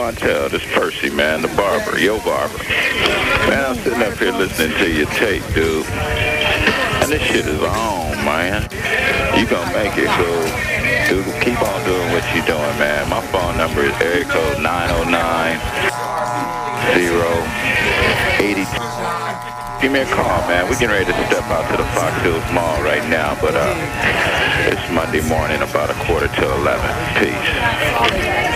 Montel. This Percy, man, the barber, your barber. Man, I'm sitting up here listening to your tape, dude. And this shit is on, man. You gonna make it, cool. Dude, keep on doing what you're doing, man. My phone number is area code 909-082. Give me a call, man. We're getting ready to step out to the Fox Hills Mall right now, but it's Monday morning, about 11:15. Peace.